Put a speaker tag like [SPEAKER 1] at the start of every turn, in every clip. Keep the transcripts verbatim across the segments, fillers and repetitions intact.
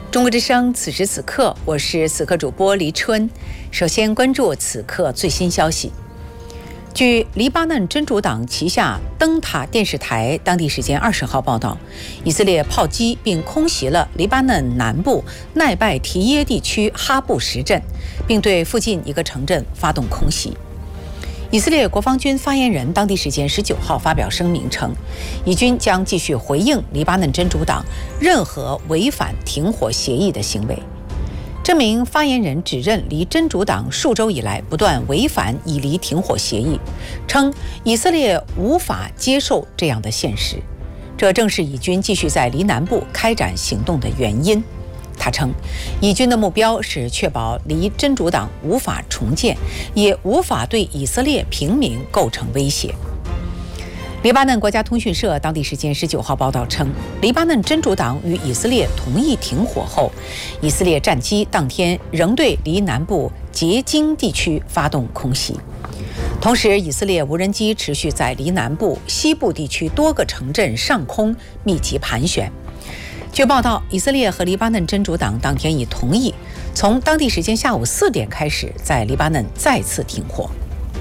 [SPEAKER 1] 中国之声，此时此刻，我是此刻主播黎春。首先关注此刻最新消息。据黎巴嫩真主党旗下灯塔电视台当地时间二十号报道，以色列炮击并空袭了黎巴嫩南部奈拜提耶地区哈布什镇，并对附近一个城镇发动空袭。以色列国防军发言人当地时间十九号发表声明称，以军将继续回应黎巴嫩真主党任何违反停火协议的行为。这名发言人指认黎真主党数周以来不断违反以黎停火协议，称以色列无法接受这样的现实，这正是以军继续在黎南部开展行动的原因。他称，以军的目标是确保黎真主党无法重建，也无法对以色列平民构成威胁。黎巴嫩国家通讯社当地时间十九号报道称，黎巴嫩真主党与以色列同意停火后，以色列战机当天仍对黎南部结晶地区发动空袭。同时，以色列无人机持续在黎南部、西部地区多个城镇上空密集盘旋。据报道，以色列和黎巴嫩真主党当天已同意从当地时间下午四点开始在黎巴嫩再次停火。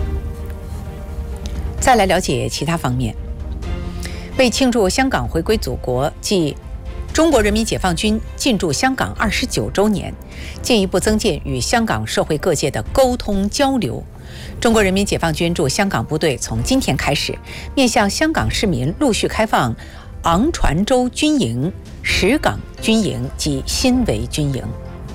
[SPEAKER 1] 再来了解其他方面。为庆祝香港回归祖国暨中国人民解放军进驻香港二十九周年，进一步增进与香港社会各界的沟通交流，中国人民解放军驻香港部队从今天开始面向香港市民陆续开放昂船洲军营、石港军营及新围军营。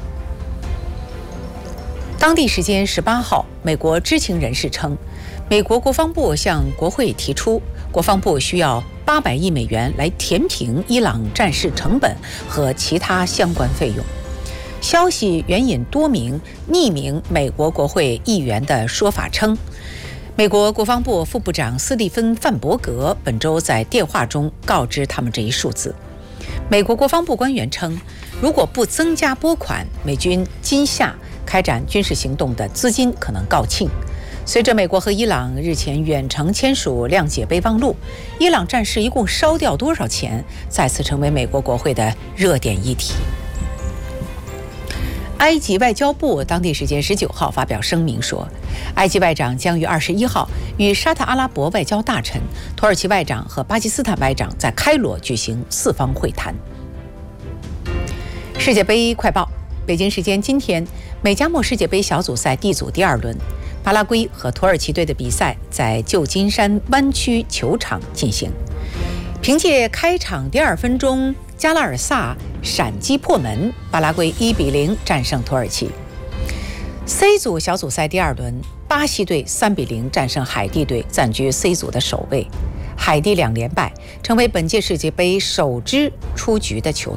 [SPEAKER 1] 当地时间十八号，美国知情人士称，美国国防部向国会提出，国防部需要八百亿美元来填平伊朗战事成本和其他相关费用。消息援引多名匿名美国国会议员的说法称，美国国防部副部长斯蒂芬·范伯格本周在电话中告知他们这一数字。美国国防部官员称，如果不增加拨款，美军今夏开展军事行动的资金可能告罄。随着美国和伊朗日前远程签署谅解备忘录，伊朗战事一共烧掉多少钱，再次成为美国国会的热点议题。埃及外交部当地时间十九号发表声明说，埃及外长将于二十一号与沙特阿拉伯外交大臣、土耳其外长和巴基斯坦外长在开罗举行四方会谈。世界杯快报：北京时间今天，美加墨世界杯小组赛 D 组第二轮，巴拉圭和土耳其队的比赛在旧金山湾区球场进行。凭借开场第二分钟加拉尔萨闪击破门，巴拉圭一比零战胜土耳其。C 组小组赛第二轮，巴西队三比零战胜海地队，暂居 C 组的首位。海地两连败，成为本届世界杯首支出局的球队。